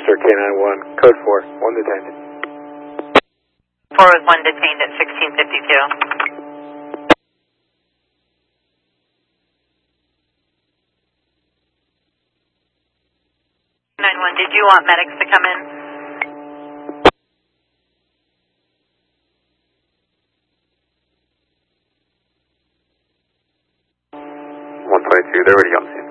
Sure, K91, code 4, 1 detained. 4 was 1 detained at 1652. 91, did you want medics to come in? 122, they're already on scene.